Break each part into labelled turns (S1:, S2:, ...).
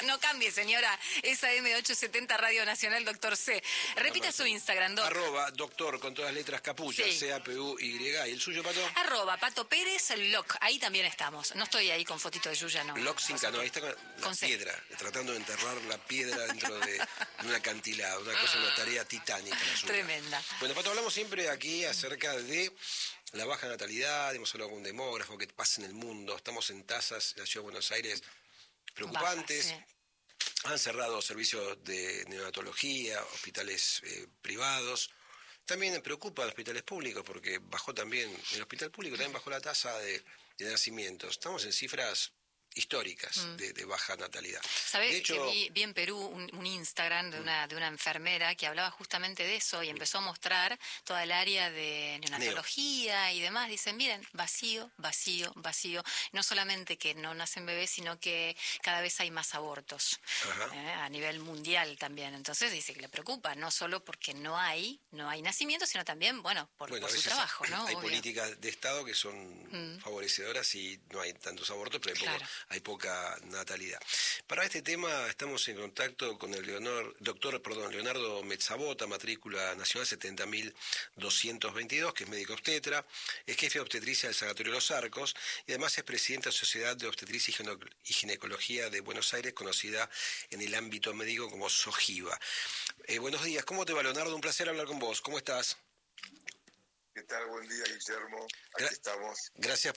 S1: No cambie, señora. Es AM870 Radio Nacional, doctor C. Repita su Instagram, doc.
S2: @doctor con todas letras capulla,
S1: Sí.
S2: CAPUY. ¿Y el suyo, Pato?
S1: @Pato Pérez Loc. Ahí también estamos. No estoy ahí con fotito de Yuya, no.
S2: Loc sin cano, ahí está con la piedra, tratando de enterrar la piedra dentro de un acantilado. Una tarea titánica.
S1: Tremenda.
S2: Bueno, Pato, hablamos siempre aquí acerca de la baja natalidad, hemos hablado con un demógrafo, qué pasa en el mundo, estamos en tasas en la Ciudad de Buenos Aires preocupantes.
S1: Baja, sí.
S2: Han cerrado servicios de neonatología, hospitales privados. También me preocupa hospitales públicos porque bajó también, en el hospital público también bajó la tasa de nacimientos. Estamos en cifras históricas de baja natalidad.
S1: ¿Sabés
S2: de hecho,
S1: que vi en Perú un Instagram de una enfermera que hablaba justamente de eso y empezó a mostrar toda el área de neonatología y demás? Dicen, miren, vacío, vacío, vacío. No solamente que no nacen bebés, sino que cada vez hay más abortos a nivel mundial también. Entonces dice que le preocupa, no solo porque no hay nacimientos, sino también, por su trabajo, ¿no?
S2: Hay
S1: obvio.
S2: políticas de Estado que son favorecedoras y no hay tantos abortos, pero hay poca natalidad. Para este tema estamos en contacto con el doctor Leonardo Mezzabota, matrícula nacional 70.222, que es médico obstetra, es jefe de obstetricia del Sanatorio Los Arcos y además es presidente de la Sociedad de Obstetricia y Ginecología de Buenos Aires, conocida en el ámbito médico como SOGIVA. Buenos días, ¿cómo te va, Leonardo? Un placer hablar con vos, ¿cómo estás?
S3: ¿Qué tal? Buen día, Guillermo. Aquí estamos.
S2: Gracias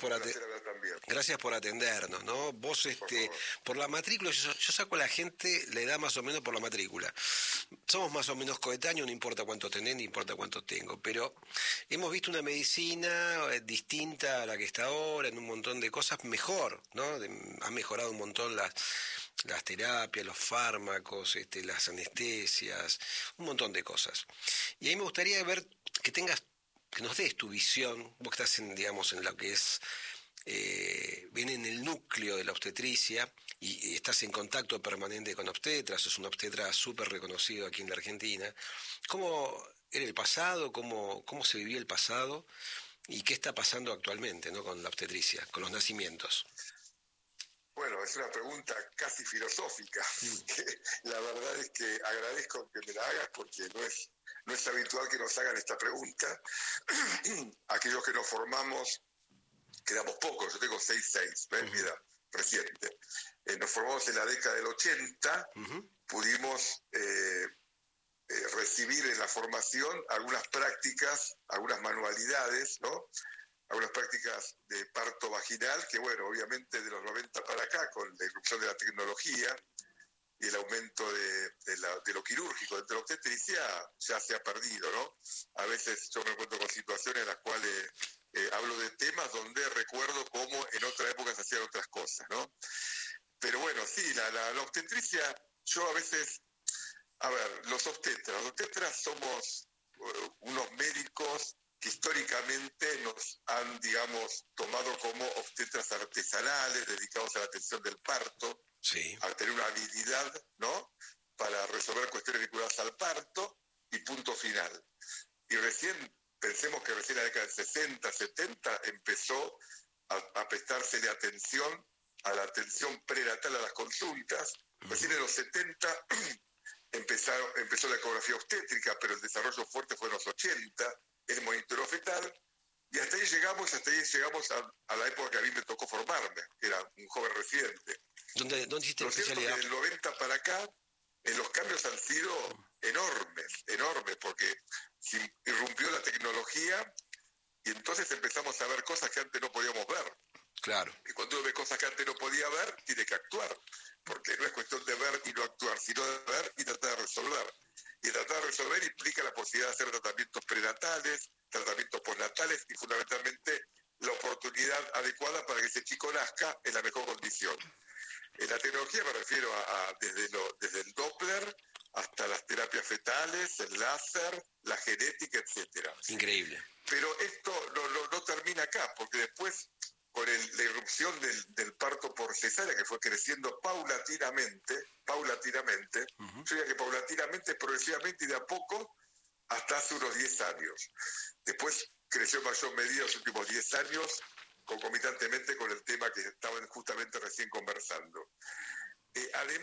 S2: por atendernos, ¿no? Vos, por la matrícula, yo saco a la gente la edad más o menos por la matrícula. Somos más o menos coetáneos, no importa cuánto tenés, ni importa cuánto tengo, pero hemos visto una medicina distinta a la que está ahora, en un montón de cosas, mejor, ¿no? Ha mejorado un montón las terapias, los fármacos, las anestesias, un montón de cosas. Y ahí me gustaría ver que nos des tu visión, vos que estás en lo que es, viene en el núcleo de la obstetricia y estás en contacto permanente con obstetras, sos un obstetra súper reconocido aquí en la Argentina. ¿Cómo era el pasado? ¿Cómo se vivió el pasado? ¿Y qué está pasando actualmente, ¿no? Con la obstetricia, con los nacimientos?
S3: Bueno, es una pregunta casi filosófica. La verdad es que agradezco que me la hagas porque no es habitual que nos hagan esta pregunta. Aquellos que nos formamos, quedamos pocos, yo tengo 6'6", ¿ves? Mi edad reciente. Nos formamos en la década del 80, pudimos recibir en la formación algunas prácticas, algunas manualidades, ¿no? Algunas prácticas de parto vaginal que, obviamente de los 90 para acá, con la irrupción de la tecnología y el aumento de lo quirúrgico dentro de la obstetricia, ya se ha perdido, ¿no? A veces yo me encuentro con situaciones en las cuales hablo de temas donde recuerdo cómo en otra época se hacían otras cosas, ¿no? Pero sí, la obstetricia, yo a veces, los obstetras somos unos médicos que históricamente nos han, tomado como obstetras artesanales, dedicados a la atención del parto, a tener una habilidad, ¿no?, para resolver cuestiones vinculadas al parto y punto final. Y pensemos que recién en la década del 60, 70 empezó a prestársele atención a la atención prenatal, a las consultas. Recién en los 70 empezó la ecografía obstétrica, pero el desarrollo fuerte fue en los 80, el monitoreo fetal, y hasta ahí llegamos a la época que a mí me tocó formarme, que era un joven residente.
S2: ¿Dónde hiciste la especialidad?
S3: Del 90 para acá, los cambios han sido enormes, porque irrumpió la tecnología y entonces empezamos a ver cosas que antes no podíamos ver.
S2: Claro.
S3: Y cuando uno ve cosas que antes no podía ver, tiene que actuar, porque no es cuestión de ver y no actuar, sino de ver y tratar de resolver. Y tratar de resolver implica la posibilidad de hacer tratamientos prenatales, tratamientos postnatales y fundamentalmente la oportunidad adecuada para que ese chico nazca en la mejor condición. En la tecnología me refiero desde el Doppler hasta las terapias fetales, el láser, la genética, etcétera.
S2: Increíble.
S3: Pero esto no termina acá, porque después, con la irrupción del parto por cesárea, que fue creciendo paulatinamente, yo diría que paulatinamente, progresivamente y de a poco, hasta hace unos 10 años. Después creció en mayor medida los últimos 10 años, concomitantemente con el tema que estaban justamente recién conversando. Además,